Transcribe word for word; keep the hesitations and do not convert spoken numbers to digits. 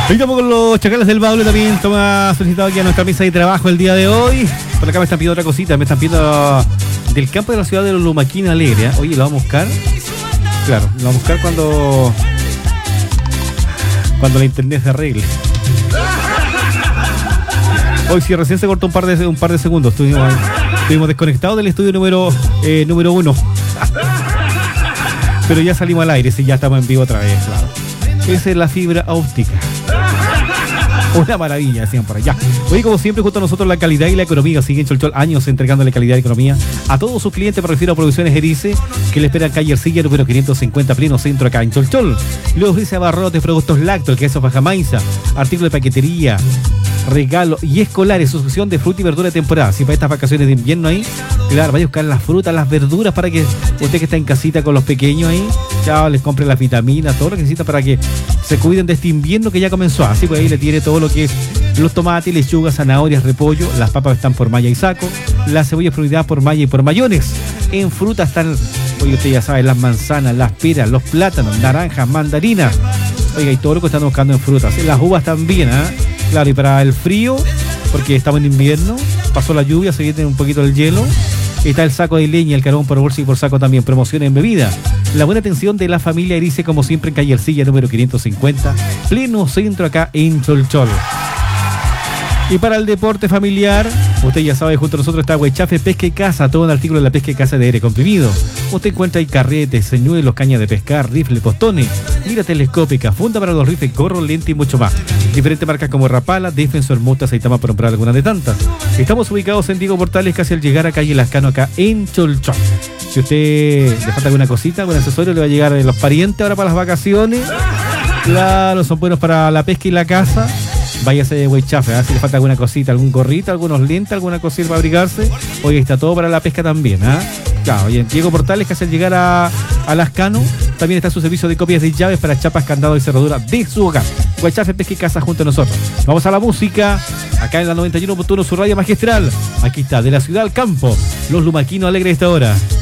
Hoy estamos con los chacales del Baule. También toma solicitado aquí a nuestra mesa de trabajo el día de hoy. Por acá me están pidiendo otra cosita. Me están pidiendo del campo de la ciudad de los Lumaquina Alegre. Oye, ¿lo vamos a buscar? Claro, lo vamos a buscar cuando Cuando la internet se arregle. Hoy sí, recién se cortó un par de, un par de segundos. Estuvimos, estuvimos desconectados del estudio número, eh, número uno. Pero ya salimos al aire, sí, ya estamos en vivo otra vez, claro. Esa es la fibra óptica. Una maravilla, decían por allá. Hoy, como siempre, junto a nosotros la calidad y la economía. Siguen Cholchol años entregándole calidad y economía a todos sus clientes. Me refiero a Producciones Erice, que le espera en calle Ercilla, número quinientos cincuenta, pleno centro, acá en Cholchol. Luego ofrece abarrotes, productos lácteos, queso Fajamaiza, artículos de paquetería, regalo y escolares, suscripción de fruta y verdura de temporada. Si para estas vacaciones de invierno ahí, claro, vaya a buscar las frutas, las verduras para que usted que está en casita con los pequeños ahí, ya les compre las vitaminas, todo lo que necesita para que se cuiden de este invierno que ya comenzó. Así pues ahí le tiene todo lo que es los tomates, lechugas, zanahorias, repollo. Las papas están por malla y saco, las cebollas prioridad por malla y por mayones. En fruta están, oye, usted ya sabe, las manzanas, las peras, los plátanos, naranjas, mandarinas. Oiga, y todo lo que están buscando en frutas. Las uvas también, ¿ah? ¿eh? Claro, y para el frío, porque estamos en invierno, pasó la lluvia, se viene un poquito el hielo. Está el saco de leña, el carbón por bolsa y por saco también. Promociones en bebida. La buena atención de la familia Erice, como siempre, en calle Ercilla, número quinientos cincuenta, pleno centro, acá en Cholchol. Y para el deporte familiar, usted ya sabe, junto a nosotros está Huechafe Pesca y Caza, todo un artículo de la pesca y caza de aire comprimido. Usted encuentra ahí carretes, señuelos, caña de pescar, rifle, postones, mira telescópica, funda para los rifles, gorro, lente y mucho más. Diferentes marcas como Rapala, Defensor, Mota, Saitama, por nombrar algunas de tantas. Estamos ubicados en Diego Portales, casi al llegar a calle Lascano, acá en Cholchol. Si usted le falta alguna cosita, algún accesorio, le va a llegar de los parientes ahora para las vacaciones. Claro, son buenos para la pesca y la caza. Váyase de Huechafe, ¿eh? Si le falta alguna cosita, algún gorrito, algunos lentes, alguna cosita para abrigarse. Oye, está todo para la pesca también, ¿ah? ¿eh? Claro, y en Diego Portales, que hace llegar a, a Lascano, también está su servicio de copias de llaves para chapas, candados y cerraduras de su hogar. Huechafe Pesca y Casa junto a nosotros. Vamos a la música, acá en la noventa y uno punto uno, su radio magistral. Aquí está, de la ciudad al campo, los Lumaquinos Alegres de esta hora.